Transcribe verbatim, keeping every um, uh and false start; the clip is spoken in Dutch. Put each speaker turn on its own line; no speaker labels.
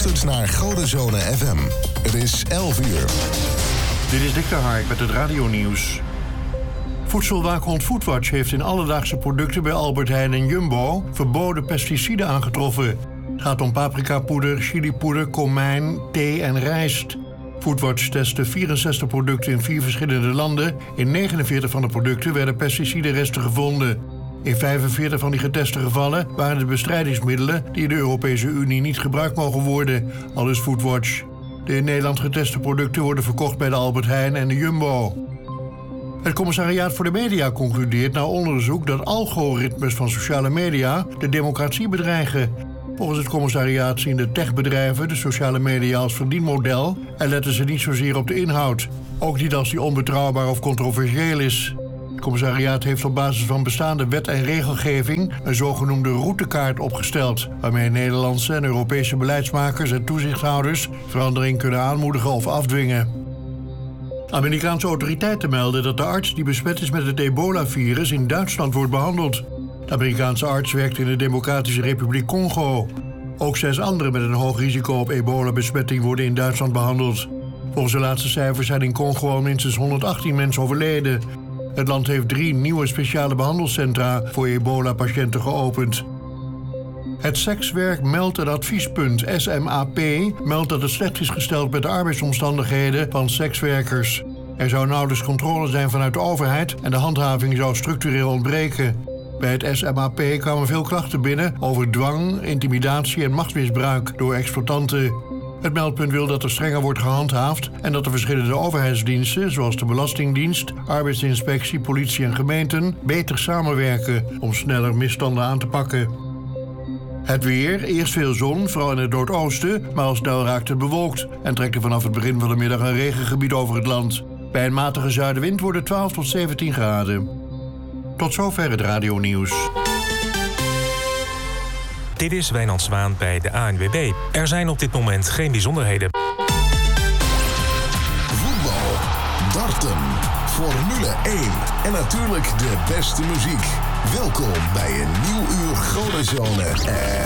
luistert naar Godenzone F M. Het is elf uur.
Dit is Dick de Hark met het radionieuws. Voedselwaakhond Foodwatch heeft in alledaagse producten bij Albert Heijn en Jumbo verboden pesticiden aangetroffen. Het gaat om paprikapoeder, chilipoeder, komijn, thee en rijst. Foodwatch testte vierenzestig producten in vier verschillende landen. In negenenveertig van de producten werden pesticidenresten gevonden. In vijfenveertig van die geteste gevallen waren het bestrijdingsmiddelen die in de Europese Unie niet gebruikt mogen worden, aldus Foodwatch. De in Nederland geteste producten worden verkocht bij de Albert Heijn en de Jumbo. Het Commissariaat voor de Media concludeert na onderzoek dat algoritmes van sociale media de democratie bedreigen. Volgens het commissariaat zien de techbedrijven de sociale media als verdienmodel en letten ze niet zozeer op de inhoud. Ook niet als die onbetrouwbaar of controversieel is. Het commissariaat heeft op basis van bestaande wet en regelgeving een zogenoemde routekaart opgesteld, waarmee Nederlandse en Europese beleidsmakers en toezichthouders verandering kunnen aanmoedigen of afdwingen. Amerikaanse autoriteiten melden dat de arts die besmet is met het ebola-virus in Duitsland wordt behandeld. De Amerikaanse arts werkt in de Democratische Republiek Congo. Ook zes anderen met een hoog risico op ebola-besmetting worden in Duitsland behandeld. Volgens de laatste cijfers zijn in Congo al minstens honderdachttien mensen overleden. Het land heeft drie nieuwe speciale behandelcentra voor ebola-patiënten geopend. Het Sekswerk Meld- en Adviespunt S M A P meldt dat het slecht is gesteld met de arbeidsomstandigheden van sekswerkers. Er zou nauwelijks controle zijn vanuit de overheid en de handhaving zou structureel ontbreken. Bij het S M A P kwamen veel klachten binnen over dwang, intimidatie en machtsmisbruik door exploitanten. Het meldpunt wil dat er strenger wordt gehandhaafd en dat de verschillende overheidsdiensten, zoals de Belastingdienst, Arbeidsinspectie, politie en gemeenten, beter samenwerken om sneller misstanden aan te pakken. Het weer, eerst veel zon, vooral in het noordoosten, maar al snel raakt het bewolkt en trekt er vanaf het begin van de middag een regengebied over het land. Bij een matige zuidenwind wordt het twaalf tot zeventien graden. Tot zover het radionieuws.
Dit is Wijnand Zwaan bij de A N W B. Er zijn op dit moment geen bijzonderheden.
Voetbal, darten, Formule één en natuurlijk de beste muziek. Welkom bij een nieuw uur Godenzone.